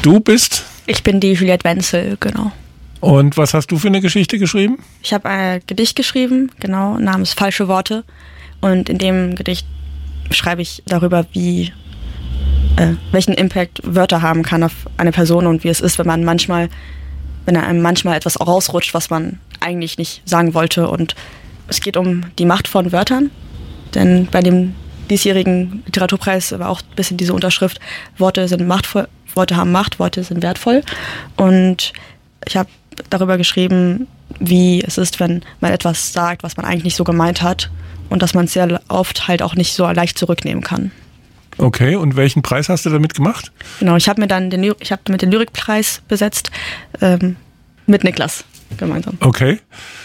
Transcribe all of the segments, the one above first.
du bist? Ich bin die Juliette Wenzel, genau. Und was hast du für eine Geschichte geschrieben? Ich habe ein Gedicht geschrieben, genau, namens Falsche Worte. Und in dem Gedicht schreibe ich darüber, welchen Impact Wörter haben kann auf eine Person und wie es ist, wenn einem manchmal etwas rausrutscht, was man eigentlich nicht sagen wollte. Und es geht um die Macht von Wörtern, denn bei dem diesjährigen Literaturpreis war auch ein bisschen diese Unterschrift: Worte sind machtvoll, Worte haben Macht, Worte sind wertvoll. Und ich habe darüber geschrieben, wie es ist, wenn man etwas sagt, was man eigentlich nicht so gemeint hat und dass man es sehr oft halt auch nicht so leicht zurücknehmen kann. Okay, und welchen Preis hast du damit gemacht? Genau, ich habe mit den Lyrikpreis besetzt, mit Niklas gemeinsam. Okay.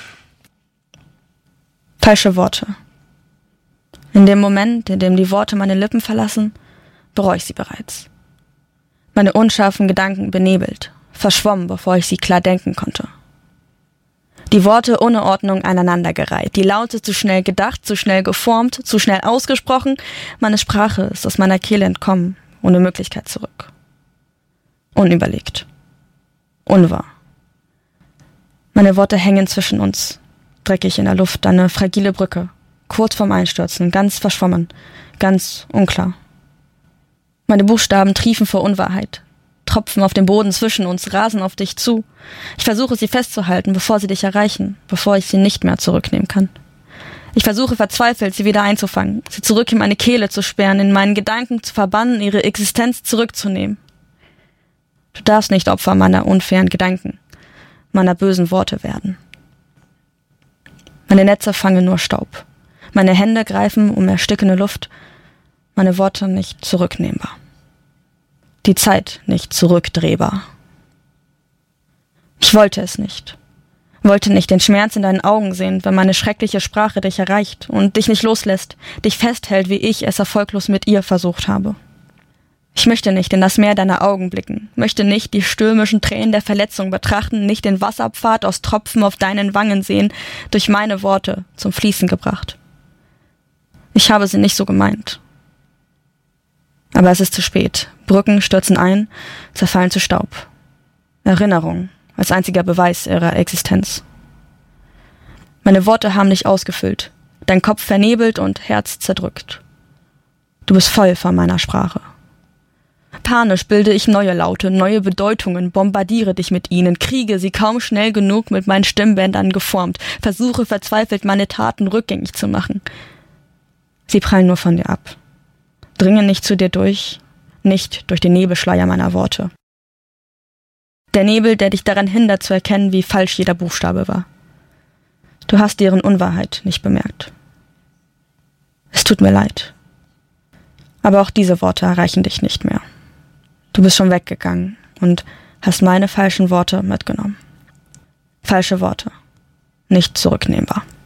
Falsche Worte. In dem Moment, in dem die Worte meine Lippen verlassen, bereue ich sie bereits. Meine unscharfen Gedanken benebelt, verschwommen, bevor ich sie klar denken konnte. Die Worte ohne Ordnung aneinandergereiht, die Laute zu schnell gedacht, zu schnell geformt, zu schnell ausgesprochen. Meine Sprache ist aus meiner Kehle entkommen, ohne Möglichkeit zurück. Unüberlegt. Unwahr. Meine Worte hängen zwischen uns, dreckig in der Luft, eine fragile Brücke, kurz vorm Einstürzen, ganz verschwommen, ganz unklar. Meine Buchstaben triefen vor Unwahrheit, tropfen auf dem Boden zwischen uns, rasen auf dich zu. Ich versuche, sie festzuhalten, bevor sie dich erreichen, bevor ich sie nicht mehr zurücknehmen kann. Ich versuche verzweifelt, sie wieder einzufangen, sie zurück in meine Kehle zu sperren, in meinen Gedanken zu verbannen, ihre Existenz zurückzunehmen. Du darfst nicht Opfer meiner unfairen Gedanken, meiner bösen Worte werden. Meine Netze fangen nur Staub. Meine Hände greifen um erstickende Luft, meine Worte nicht zurücknehmbar. Die Zeit nicht zurückdrehbar. Ich wollte es nicht. Wollte nicht den Schmerz in deinen Augen sehen, wenn meine schreckliche Sprache dich erreicht und dich nicht loslässt, dich festhält, wie ich es erfolglos mit ihr versucht habe. Ich möchte nicht in das Meer deiner Augen blicken, möchte nicht die stürmischen Tränen der Verletzung betrachten, nicht den Wasserpfad aus Tropfen auf deinen Wangen sehen, durch meine Worte zum Fließen gebracht. Ich habe sie nicht so gemeint. Aber es ist zu spät. Brücken stürzen ein, zerfallen zu Staub. Erinnerung als einziger Beweis ihrer Existenz. Meine Worte haben dich ausgefüllt, dein Kopf vernebelt und Herz zerdrückt. Du bist voll von meiner Sprache. Panisch bilde ich neue Laute, neue Bedeutungen, bombardiere dich mit ihnen, kriege sie kaum schnell genug mit meinen Stimmbändern geformt, versuche verzweifelt meine Taten rückgängig zu machen. Sie prallen nur von dir ab. Dringen nicht zu dir durch, nicht durch den Nebelschleier meiner Worte. Der Nebel, der dich daran hindert zu erkennen, wie falsch jeder Buchstabe war. Du hast deren Unwahrheit nicht bemerkt. Es tut mir leid. Aber auch diese Worte erreichen dich nicht mehr. Du bist schon weggegangen und hast meine falschen Worte mitgenommen. Falsche Worte. Nicht zurücknehmbar.